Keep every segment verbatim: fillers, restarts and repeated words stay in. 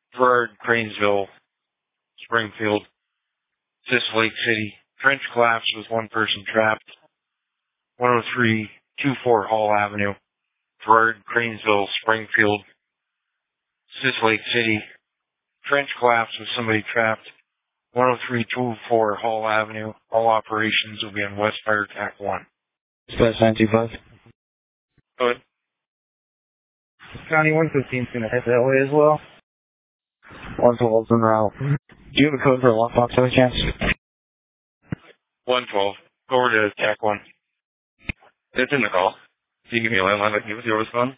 Gerard, Cranesville, Springfield, Sis Lake City. Trench collapse with one person trapped. one oh three twenty-four Hall Avenue. Gerard, Cranesville, Springfield, Sis Lake City. Trench collapse with somebody trapped. one oh three twenty-four Hall Avenue. All operations will be on West Fire Attack one. Dispatch nine two five. Go ahead. County one fifteen is going to head that way as well. one twelve's en route. Do you have a code for a lockbox by chance? one twelve. Go over to Attack one. It's in the call. Can you give me a landline I can give your respond?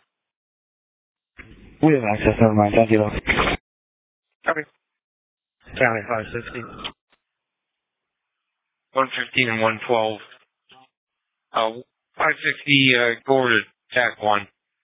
We have access, never mind. Thank you, though. Copy. County five sixty. one fifteen and one twelve. Uh, five sixty, uh, go over to Attack one.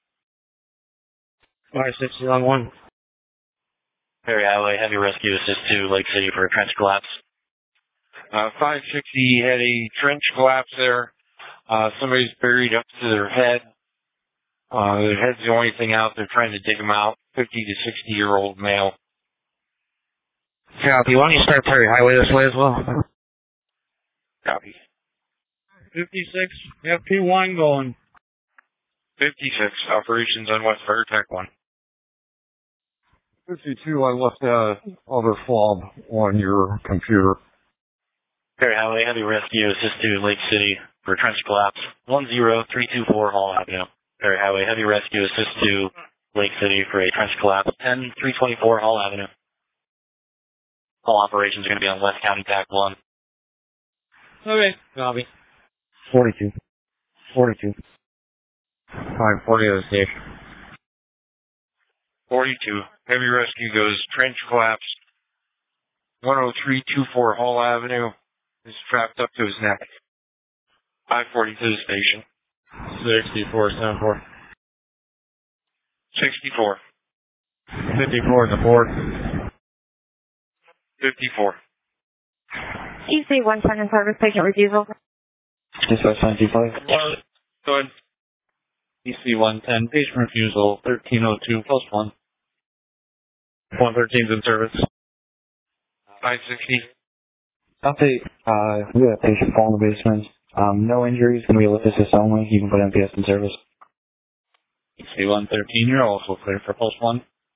five sixty on one. Perry Highway, heavy rescue assist to Lake City for a trench collapse. Uh, five sixty had a trench collapse there. Uh, somebody's buried up to their head. Uh, their head's the only thing out. They're trying to dig them out. fifty to sixty year old male. Copy. Why don't you start Perry Highway this way as well? Copy. fifty-six, F P one going. fifty-six, operations on West Fire Attack one. fifty-two, I left that other fob on your computer. Perry Highway, heavy rescue assist to Lake City for a trench collapse. one zero three two four Hall Avenue. Perry Highway, heavy rescue assist to Lake City for a trench collapse. ten three twenty-four Hall Avenue. All operations are going to be on West County Attack one. Okay, copy. forty-two. forty-two. five forty to the station. forty-two, heavy rescue goes trench collapse. one oh three twenty-four Hall Avenue is trapped up to his neck. five forty to the station. sixty-four, seventy-four. sixty-four. fifty-four in the port. fifty-four. E C one ten in service, patient refusal. Dispatch nine two five. Go ahead. E C one ten, patient refusal, thirteen oh two, post one. one thirteen's in service. five sixty. Update, uh, we have a patient fall in the basement. Um, no injuries, going to be a lift assist only. You can put M P S in service. E C one thirteen, you're also clear for post one.